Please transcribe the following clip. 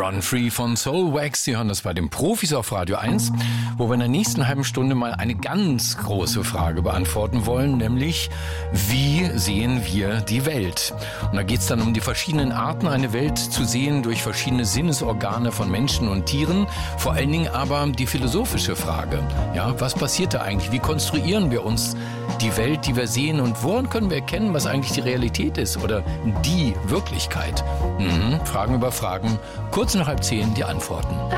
Born Free von Soulwax. Sie hören das bei den Profis auf Radio 1, wo wir in der nächsten halben Stunde mal eine ganz große Frage beantworten wollen, nämlich, wie sehen wir die Welt? Und da geht es dann um die verschiedenen Arten, eine Welt zu sehen durch verschiedene Sinnesorgane von Menschen und Tieren. Vor allen Dingen aber die philosophische Frage. Ja, was passiert da eigentlich? Wie konstruieren wir uns die Welt, die wir sehen? Und woran können wir erkennen, was eigentlich die Realität ist oder die Wirklichkeit? Fragen über Fragen. Kurz nach 9:30 die Antworten.